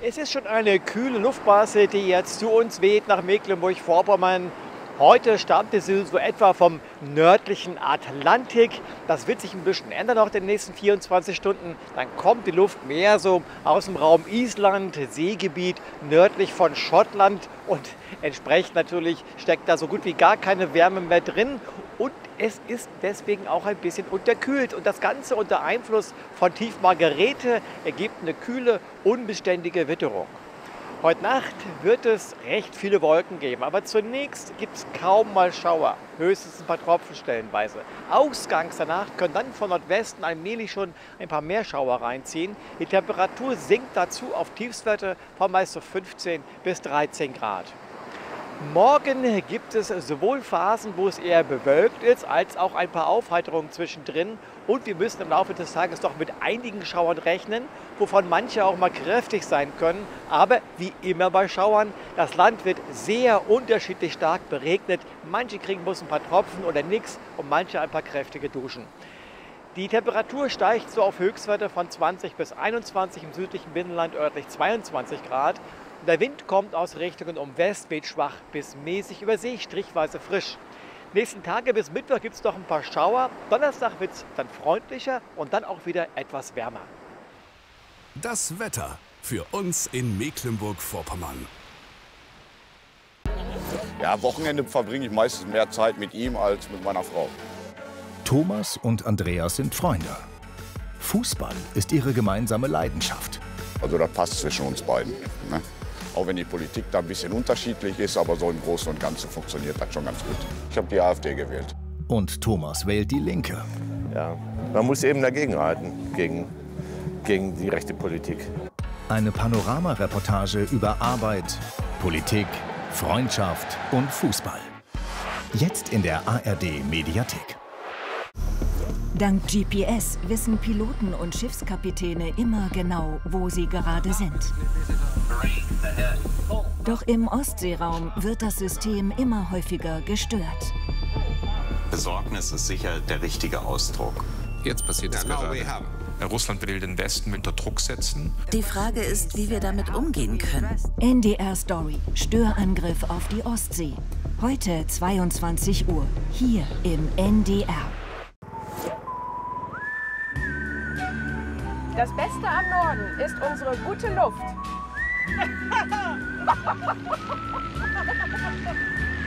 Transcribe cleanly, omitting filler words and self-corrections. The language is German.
Es ist schon eine kühle Luftmasse, die jetzt zu uns weht nach Mecklenburg-Vorpommern. Heute stammt sie so etwa vom nördlichen Atlantik. Das wird sich ein bisschen ändern noch in den nächsten 24 Stunden. Dann kommt die Luft mehr so aus dem Raum Island, Seegebiet nördlich von Schottland. Und entsprechend natürlich steckt da so gut wie gar keine Wärme mehr drin. Und es ist deswegen auch ein bisschen unterkühlt. Und das Ganze unter Einfluss von Tief Margarete ergibt eine kühle, unbeständige Witterung. Heute Nacht wird es recht viele Wolken geben, aber zunächst gibt es kaum mal Schauer, höchstens ein paar Tropfen stellenweise. Ausgangs der Nacht können dann von Nordwesten allmählich schon ein paar mehr Schauer reinziehen. Die Temperatur sinkt dazu auf Tiefstwerte von meist so 15 bis 13 Grad. Morgen gibt es sowohl Phasen, wo es eher bewölkt ist, als auch ein paar Aufheiterungen zwischendrin. Und wir müssen im Laufe des Tages doch mit einigen Schauern rechnen, wovon manche auch mal kräftig sein können. Aber wie immer bei Schauern, das Land wird sehr unterschiedlich stark beregnet. Manche kriegen bloß ein paar Tropfen oder nichts und manche ein paar kräftige Duschen. Die Temperatur steigt so auf Höchstwerte von 20 bis 21, im südlichen Binnenland örtlich 22 Grad. Der Wind kommt aus Richtungen um West, weht schwach bis mäßig über See, strichweise frisch. Nächsten Tage bis Mittwoch gibt es noch ein paar Schauer. Donnerstag wird es dann freundlicher und dann auch wieder etwas wärmer. Das Wetter für uns in Mecklenburg-Vorpommern. Ja, am Wochenende verbringe ich meistens mehr Zeit mit ihm als mit meiner Frau. Thomas und Andreas sind Freunde. Fußball ist ihre gemeinsame Leidenschaft. Also das passt zwischen uns beiden. Ne? Auch wenn die Politik da ein bisschen unterschiedlich ist, aber so im Großen und Ganzen funktioniert das schon ganz gut. Ich habe die AfD gewählt. Und Thomas wählt die Linke. Ja, man muss eben dagegenhalten, gegen die rechte Politik. Eine Panorama-Reportage über Arbeit, Politik, Freundschaft und Fußball. Jetzt in der ARD-Mediathek. Dank GPS wissen Piloten und Schiffskapitäne immer genau, wo sie gerade sind. Doch im Ostseeraum wird das System immer häufiger gestört. Besorgnis ist sicher der richtige Ausdruck. Jetzt passiert es gerade. Russland will den Westen unter Druck setzen. Die Frage ist, wie wir damit umgehen können. NDR Story. Störangriff auf die Ostsee. Heute 22 Uhr. Hier im NDR. Das Beste am Norden ist unsere gute Luft.